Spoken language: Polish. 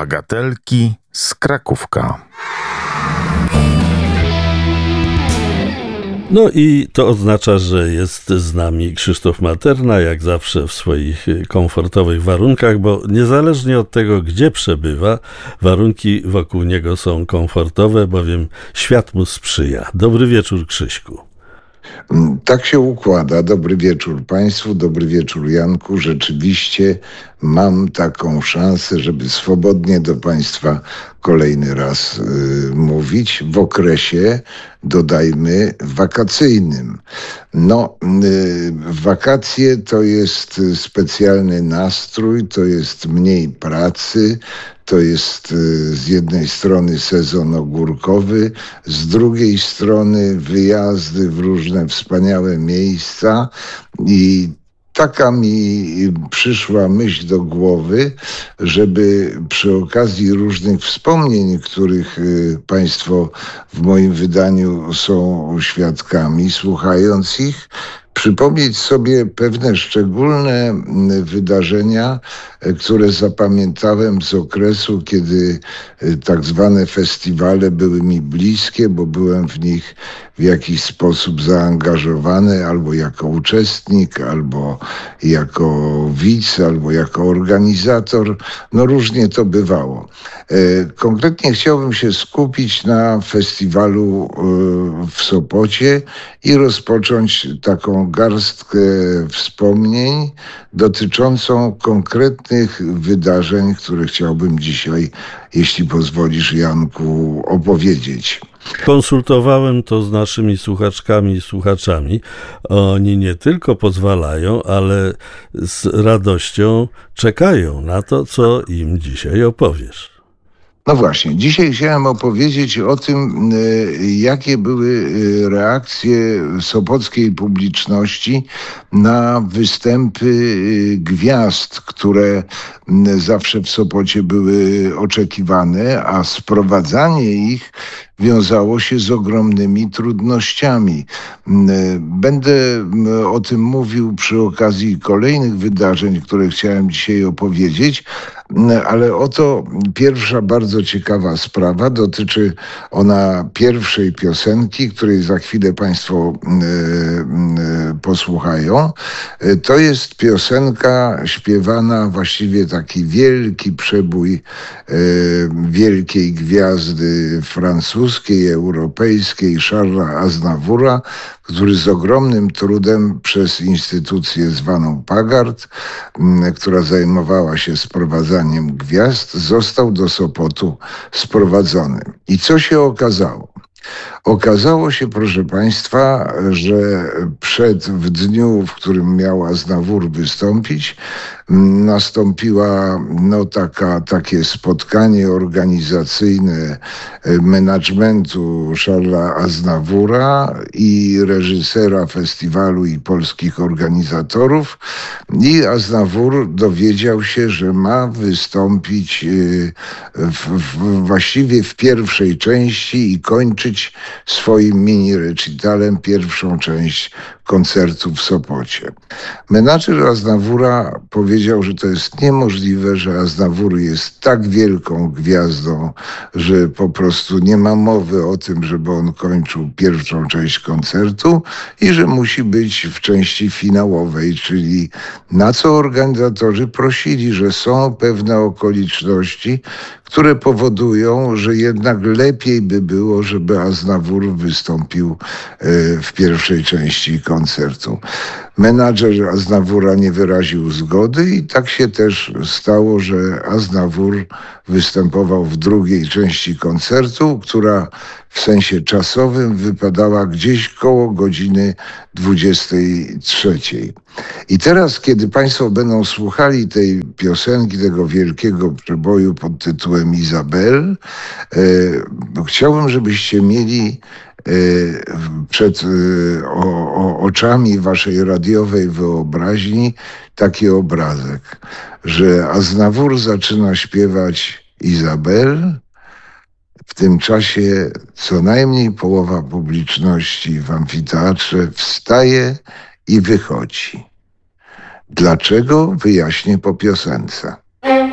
Bagatelki z Krakówka. No i to oznacza, że jest z nami Krzysztof Materna, jak zawsze w swoich komfortowych warunkach, bo niezależnie od tego, gdzie przebywa, warunki wokół niego są komfortowe, bowiem świat mu sprzyja. Dobry wieczór, Krzyśku. Tak się układa. Dobry wieczór Państwu, dobry wieczór Janku. Rzeczywiście mam taką szansę, żeby swobodnie do Państwa kolejny raz mówić w okresie, dodajmy, wakacyjnym. Wakacje to jest specjalny nastrój, to jest mniej pracy, to jest z jednej strony sezon ogórkowy, z drugiej strony wyjazdy w różne wspaniałe miejsca i taka mi przyszła myśl do głowy, żeby przy okazji różnych wspomnień, których Państwo w moim wydaniu są świadkami, słuchając ich, przypomnieć sobie pewne szczególne wydarzenia, które zapamiętałem z okresu, kiedy tak zwane festiwale były mi bliskie, bo byłem w nich w jakiś sposób zaangażowany, albo jako uczestnik, albo jako widz, albo jako organizator. No różnie to bywało. Konkretnie chciałbym się skupić na festiwalu w Sopocie i rozpocząć taką garstkę wspomnień dotyczącą konkretnych wydarzeń, które chciałbym dzisiaj, jeśli pozwolisz, Janku, opowiedzieć. Konsultowałem to z naszymi słuchaczkami i słuchaczami. Oni nie tylko pozwalają, ale z radością czekają na to, co im dzisiaj opowiesz. No właśnie, dzisiaj chciałem opowiedzieć o tym, jakie były reakcje sopockiej publiczności na występy gwiazd, które zawsze w Sopocie były oczekiwane, a sprowadzanie ich wiązało się z ogromnymi trudnościami. Będę o tym mówił przy okazji kolejnych wydarzeń, które chciałem dzisiaj opowiedzieć, ale oto pierwsza bardzo ciekawa sprawa. Dotyczy ona pierwszej piosenki, której za chwilę Państwo posłuchają. To jest piosenka śpiewana, właściwie taki wielki przebój wielkiej gwiazdy francuskiej, europejskiej, Charlesa Aznavoura, który z ogromnym trudem przez instytucję zwaną Pagart, która zajmowała się sprowadzaniem gwiazd, został do Sopotu sprowadzony. I co się okazało? Okazało się, proszę Państwa, że w dniu, w którym miał Aznavour wystąpić, nastąpiła takie spotkanie organizacyjne managementu Charlesa Aznavoura i reżysera festiwalu i polskich organizatorów. I Aznavour dowiedział się, że ma wystąpić właściwie w pierwszej części i kończyć swoim mini recitalem pierwszą część koncertu w Sopocie. Menadżer Aznavoura powiedział, że to jest niemożliwe, że Aznavour jest tak wielką gwiazdą, że po prostu nie ma mowy o tym, żeby on kończył pierwszą część koncertu i że musi być w części finałowej, czyli na co organizatorzy prosili, że są pewne okoliczności, które powodują, że jednak lepiej by było, żeby Aznavour wystąpił w pierwszej części koncertu. Menadżer Aznavoura nie wyraził zgody i tak się też stało, że Aznavour występował w drugiej części koncertu, która w sensie czasowym wypadała gdzieś koło godziny 23. I teraz, kiedy Państwo będą słuchali tej piosenki, tego wielkiego przeboju pod tytułem Izabel, chciałbym, żebyście mieli przed oczami waszej radiowej wyobraźni taki obrazek, że Aznavour zaczyna śpiewać Izabel. W tym czasie co najmniej połowa publiczności w amfiteatrze wstaje i wychodzi. Dlaczego? Wyjaśnię po piosence.